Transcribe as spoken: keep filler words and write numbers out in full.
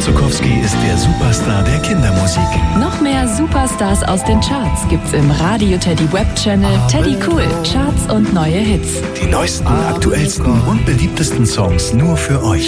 Zuckowski ist der Superstar der Kindermusik. Noch mehr Superstars aus den Charts gibt's im Radio Teddy Web Channel Teddy Cool. Charts und neue Hits. Die neuesten, aktuellsten und beliebtesten Songs nur für euch.